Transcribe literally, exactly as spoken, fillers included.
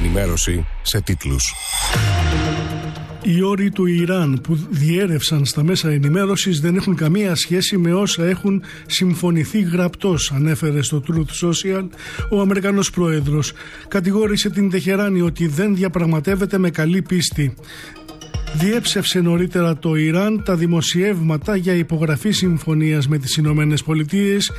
ενημέρωση σε τίτλους. Οι όροι του Ιράν που διέρευσαν στα μέσα ενημέρωσης δεν έχουν καμία σχέση με όσα έχουν συμφωνηθεί γραπτός, ανέφερε στο Truth Social ο Αμερικανός πρόεδρος. Κατηγόρησε την Τεχεράνη ότι δεν διαπραγματεύεται με καλή πίστη. Διέψευσε νωρίτερα το Ιράν τα δημοσιεύματα για υπογραφή συμφωνίας με τις Ηνωμένες Πολιτείες